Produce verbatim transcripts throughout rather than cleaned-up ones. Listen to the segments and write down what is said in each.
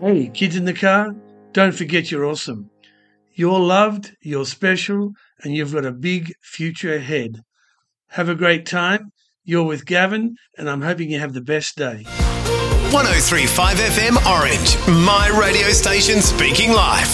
Hey, kids in the car, don't forget you're awesome. You're loved, you're special, and you've got a big future ahead. Have a great time. You're with Gavin, and I'm hoping you have the best day. one oh three point five F M Orange, my radio station speaking life.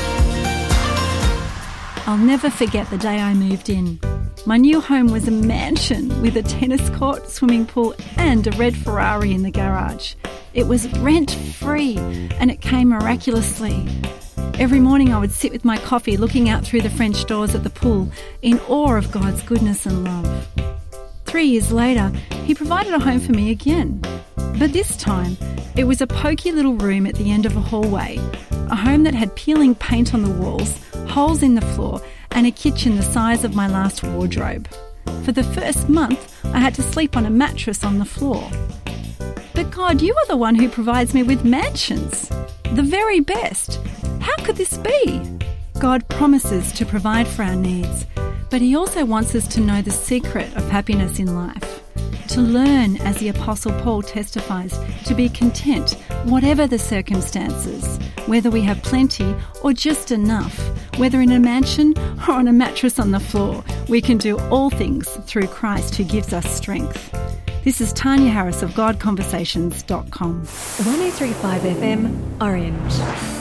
I'll never forget the day I moved in. My new home was a mansion with a tennis court, swimming pool and a red Ferrari in the garage. It was rent-free and it came miraculously. Every morning I would sit with my coffee looking out through the French doors at the pool in awe of God's goodness and love. Three years later, he provided a home for me again. But this time, it was a poky little room at the end of a hallway, a home that had peeling paint on the walls, holes in the floor, and a kitchen the size of my last wardrobe. For the first month, I had to sleep on a mattress on the floor. But God, you are the one who provides me with mansions, the very best. How could this be? God promises to provide for our needs, but he also wants us to know the secret of happiness in life. To learn, as the Apostle Paul testifies, to be content, whatever the circumstances, whether we have plenty or just enough, whether in a mansion or on a mattress on the floor, we can do all things through Christ who gives us strength. This is Tanya Harris of God Conversations dot com. one oh three point five F M Orange.